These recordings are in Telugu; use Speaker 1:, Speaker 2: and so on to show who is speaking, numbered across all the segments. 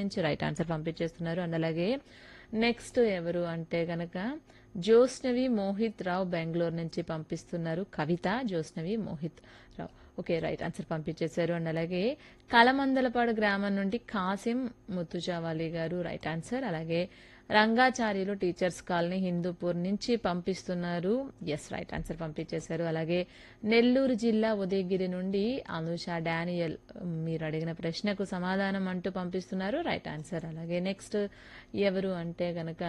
Speaker 1: నుంచి రైట్ ఆన్సర్ పంపించేస్తున్నారు. అండ్ అలాగే నెక్స్ట్ ఎవరు అంటే గనక జ్యోత్స్నవి మోహిత్ రావు బెంగళూరు నుంచి పంపిస్తున్నారు. కవిత జ్యోత్స్నవి మోహిత్ రావు. ఓకే, రైట్ ఆన్సర్ పంపించేశారు. అండ్ అలాగే కలమందలపాడు గ్రామం నుండి కాసిం ముత్తుజావాలి గారు రైట్ ఆన్సర్. అలాగే రంగాచార్యులు టీచర్స్ కాలనీ హిందూపూర్ నుంచి పంపిస్తున్నారు. ఎస్, రైట్ ఆన్సర్ పంపించేశారు. అలాగే నెల్లూరు జిల్లా ఉదయగిరి నుండి అనుష డానియల్ మీరు అడిగిన ప్రశ్నకు సమాధానం అంటూ పంపిస్తున్నారు రైట్ ఆన్సర్. అలాగే నెక్స్ట్ ఎవరు అంటే గనక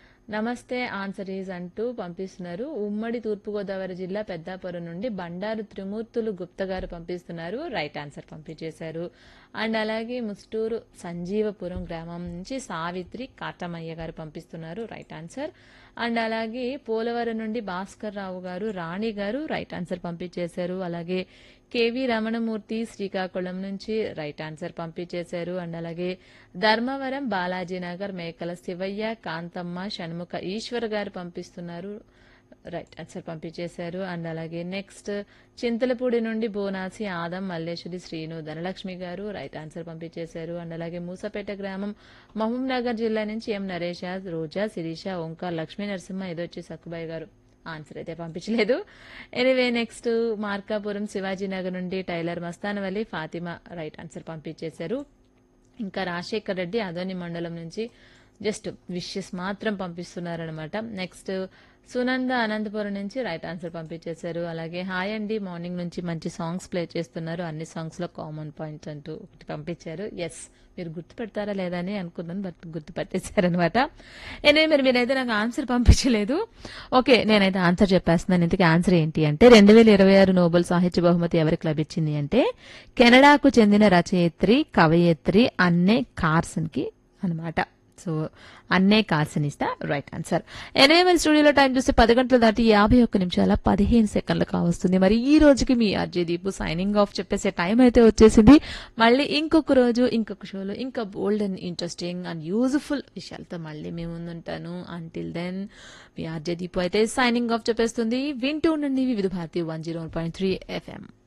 Speaker 1: నమస్తే ఆన్సర్ ఈజ్ అంటూ పంపిస్తున్నారు. ఉమ్మడి తూర్పుగోదావరి జిల్లా పెద్దాపురం నుండి బండారు త్రిమూర్తులు గుప్త గారు పంపిస్తున్నారు రైట్ ఆన్సర్ పంపించేశారు. అండ్ అలాగే ముస్టూరు సంజీవపురం గ్రామం నుంచి సావిత్రి కాటమయ్య గారు పంపిస్తున్నారు రైట్ ఆన్సర్. అండ్ అలాగే పోలవరం నుండి భాస్కర్ రావు గారు రాణి గారు రైట్ ఆన్సర్ పంపించేశారు. అలాగే కేవి రమణమూర్తి శ్రీకాకుళం నుంచి రైట్ ఆన్సర్ పంపించేశారు. అండ్ అలాగే ధర్మవరం బాలాజీనగర్ మేకల శివయ్య కాంతమ్మ షణ్ముఖ ఈశ్వర్ గారు పంపిస్తున్నారు రైట్ ఆన్సర్ పంపించేశారు. అండ్ అలాగే నెక్స్ట్ చింతలపూడి నుండి బోనాసి ఆదం మల్లేశ్వరి శ్రీను ధనలక్ష్మి గారు రైట్ ఆన్సర్ పంపించేశారు. అండ్ అలాగే మూసపేట గ్రామం మహబూబ్ నగర్ జిల్లా నుంచి ఎం నరేష రోజా శిరీష ఓంకార్ లక్ష్మీ నరసింహ ఇదొచ్చి సక్కుబాయి గారు ఆన్సర్ అయితే పంపించలేదు. ఎనీవే నెక్స్ట్ మార్కాపురం శివాజీనగర్ నుండి tailor Mastanavalli Fatima right answer పంపించేశారు. ఇంకా రాజశేఖర్ రెడ్డి అదోని మండలం నుంచి జస్ట్ విషెస్ మాత్రం పంపిస్తున్నారనమాట. నెక్స్ట్ సునంద అనంతపురం నుంచి రైట్ ఆన్సర్ పంపించేశారు. అలాగే హాయ్ అండి మార్నింగ్ నుంచి మంచి సాంగ్స్ ప్లే చేస్తున్నారు అన్ని సాంగ్స్ లో కామన్ పాయింట్ అంటూ ఒకటి పంపించారు. ఎస్, మీరు గుర్తుపెడతారా లేదా అని అనుకున్నాను, బట్ గుర్తుపట్టేశారనమాట. మరి మీరైతే నాకు ఆన్సర్ పంపించలేదు. ఓకే, నేనైతే ఆన్సర్ చెప్పేస్తున్నాను. ఇంతకీ ఆన్సర్ ఏంటి అంటే 2026 నోబెల్ సాహిత్య బహుమతి ఎవరికి లభించింది అంటే కెనడాకు చెందిన రచయిత్రి కవయిత్రి అన్నే కార్సన్ కి అనమాట. సో అన్నే Carson is the right answer. మరి స్టూడియోలో టైం చూస్తే 10 గంటలు దాటి 51 నిమిషాల 15 సెకండ్లు కావస్తుంది. మరి ఈ రోజుకి మీ RJ Deepu signing off చెప్పేసే time అయితే వచ్చేసింది. మళ్ళీ ఇంకొక రోజు ఇంకొక షోలో ఇంకా బోల్డ్ అండ్ ఇంట్రెస్టింగ్ అండ్ యూజ్ఫుల్ విషయాలతో మళ్ళీ మేము ముందుంటాను. అంటిల్ దెన్ మీ ఆర్జే దీపు అయితే సైనింగ్ ఆఫ్ చెప్పేస్తుంది. వింటూ ఉండండి వివిధ భారతి 101.3 FM.